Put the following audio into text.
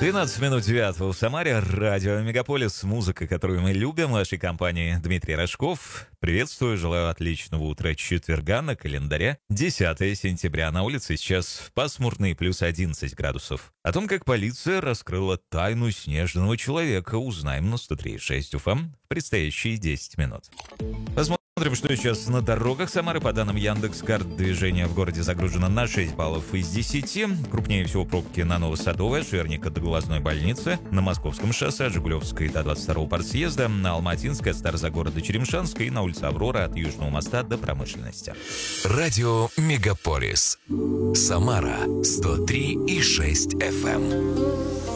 13 минут 9 в Самаре. Радио Мегаполис. Музыка, которую мы любим. В вашей компании Дмитрий Рожков. Приветствую. Желаю отличного утра четверга на календаре. 10 сентября. На улице сейчас пасмурный плюс 11 градусов. О том, как полиция раскрыла тайну снежного человека, узнаем на 103.6 УФМ в предстоящие 10 минут. Посмотрим, что сейчас на дорогах Самары. По данным Яндекс.Карт, движение в городе загружено на 6 баллов из 10. Крупнее всего пробки на Новосадовой, Шерника до Глазной больницы, на Московском шоссе, от Жигулевской до 22-го партсъезда, на Алматинской, от Старозагора до Черемшанской и на улице Аврора от Южного моста до Промышленности. Радио Мегаполис. Самара 103,6 FM.